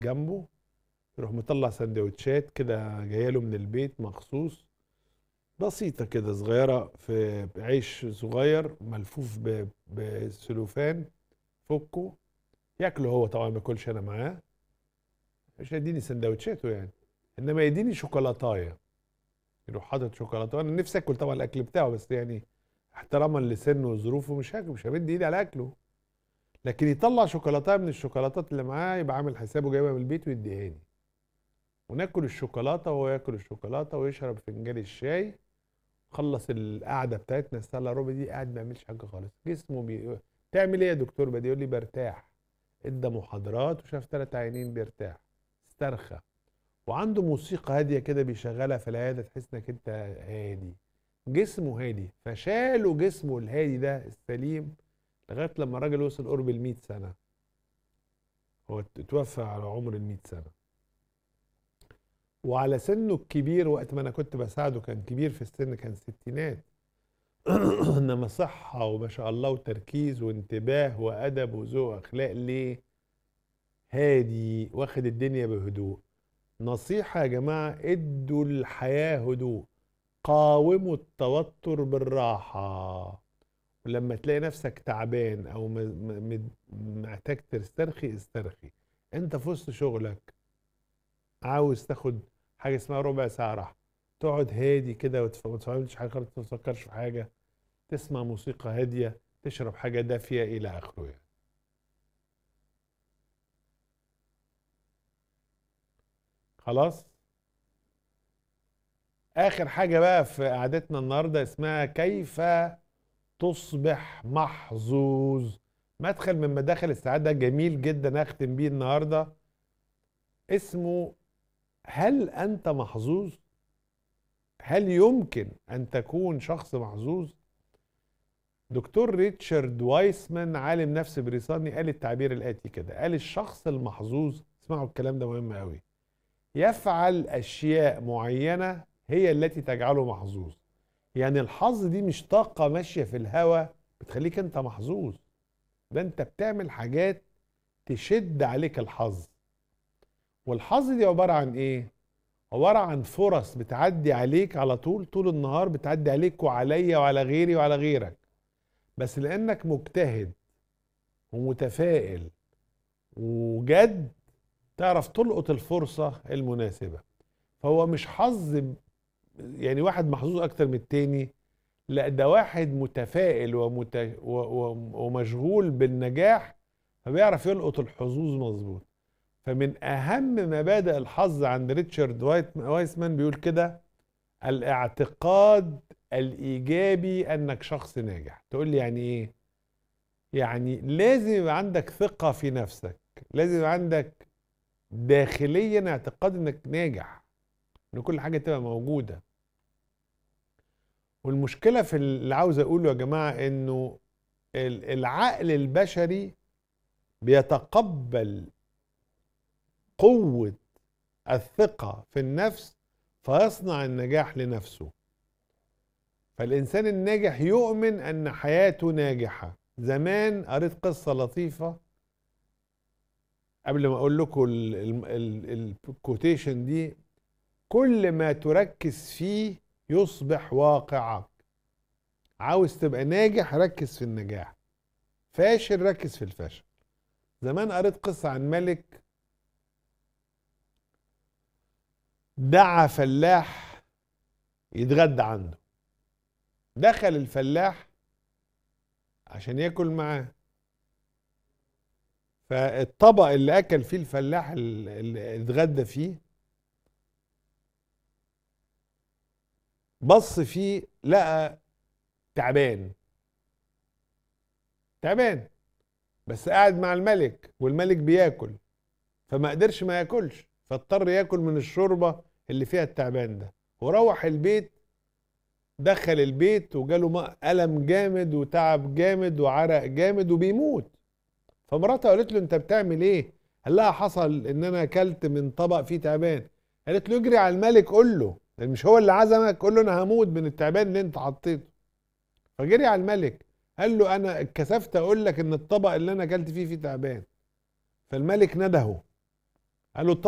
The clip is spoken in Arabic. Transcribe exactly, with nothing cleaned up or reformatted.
جنبه، يروح مطلع سندوتشات كده جايه له من البيت مخصوص، بسيطه كده صغيره، في عيش صغير ملفوف ب- بسلوفان، فكه ياكله هو، طبعا ما باكلش انا معاه، مش هيديني سندوتشاته يعني، انما يديني شوكولاتايه، يروح حاطط شوكولاته. انا نفسي اكل طبعا الاكل بتاعه، بس يعني احتراما لسنه وظروفه مش هاكل، مش همد ايدي على اكله، لكن يطلع شوكولاته من الشوكولاتات اللي معاه، يبقى عامل حسابه جايبها من البيت ويديهاني، وناكل الشوكولاته وهو ياكل الشوكولاته ويشرب فنجان الشاي. خلص القعده بتاعتنا الساعه الا ربع دي قاعد ما بيعملش حاجه خالص، جسمه بي... تعمل ايه يا دكتور بدي؟ يقول لي برتاح. ادى محاضرات وشاف ثلاث عينين بيرتاح، استرخى، وعنده موسيقى هاديه كده بيشغلها في العياده، تحس انك انت هادي، جسمه هادي. فشالوا جسمه الهادي ده السليم لغايه لما الراجل وصل قرب ال مية سنه، هو اتوفى على عمر ال مية سنه، وعلى سنه الكبير وقت ما انا كنت بساعده كان كبير في السن، كان ستينات انما صحه وما شاء الله وتركيز وانتباه وادب وذوق اخلاق. ليه؟ هادي، واخد الدنيا بهدوء. نصيحه يا جماعه، ادوا الحياه هدوء، قاوموا التوتر بالراحه، ولما تلاقي نفسك تعبان او م- م- م- محتاج تسترخي استرخي. انت في وسط شغلك عاوز تاخد حاجه اسمها ربع ساعه راحه، تقعد هادي كده وتف- وما تعملش حاجه خالص، ما تفكرش في حاجه، تسمع موسيقى هاديه، تشرب حاجه دافيه الى اخره يعني. خلاص. اخر حاجه بقى في قعدتنا النهارده اسمها كيف تصبح محظوظ. مدخل من مداخل السعاده جميل جدا اختم بيه النهارده، اسمه هل انت محظوظ؟ هل يمكن ان تكون شخص محظوظ؟ دكتور ريتشارد وايسمان عالم نفس بريطاني قال التعبير الاتي كده، قال الشخص المحظوظ، اسمعوا الكلام ده مهم قوي، يفعل اشياء معينه هي التي تجعله محظوظ. يعني الحظ دي مش طاقه ماشيه في الهواء بتخليك انت محظوظ، ده انت بتعمل حاجات تشد عليك الحظ. والحظ دي عباره عن ايه؟ عبارة عن فرص بتعدي عليك على طول، طول النهار بتعدي عليك وعليا وعلى غيري وعلى غيرك، بس لأنك مجتهد ومتفائل وجد تعرف تلقط الفرصة المناسبة. فهو مش حظ ب- يعني واحد محظوظ أكتر من التاني، لا، ده واحد متفائل ومت... و... و... ومشغول بالنجاح، فبيعرف يلقط الحظوظ مظبوط. فمن أهم مبادئ الحظ عند ريتشارد وايت... وايسمان بيقول كده، الاعتقاد الايجابي انك شخص ناجح. تقول لي يعني ايه؟ يعني لازم يبقى عندك ثقة في نفسك، لازم يبقى عندك داخليا اعتقاد انك ناجح، ان كل حاجة تبقى موجودة. والمشكلة في اللي عاوز اقوله يا جماعة انه ال- العقل البشري بيتقبل قوة الثقة في النفس فيصنع النجاح لنفسه. فالإنسان الناجح يؤمن أن حياته ناجحة. زمان قريت قصة لطيفة، قبل ما أقول لكم الكوتيشن دي، كل ما تركز فيه يصبح واقعك. عاوز تبقى ناجح ركز في النجاح، فاشل ركز في الفشل. زمان قريت قصة عن ملك دعا فلاح يتغدى عنده، دخل الفلاح عشان ياكل معاه، فالطبق اللي اكل فيه الفلاح اللي اتغدى فيه بص فيه لقى تعبان، تعبان بس قاعد مع الملك والملك بياكل، فما قدرش ما ياكلش، فاضطر ياكل من الشوربة اللي فيها التعبان ده. وروح البيت، دخل البيت وجاله م- ألم جامد وتعب جامد وعرق جامد وبيموت. فمراته قالت له انت بتعمل ايه؟ قال لها حصل ان انا اكلت من طبق فيه تعبان. قالت له اجري على الملك قول له، ده مش هو اللي عزمك، قول له انا هموت من التعبان اللي انت حطيته. فجري على الملك قال له انا اتكسفت اقول لك ان الطبق اللي انا اكلت فيه فيه تعبان. فالملك ندهه قال له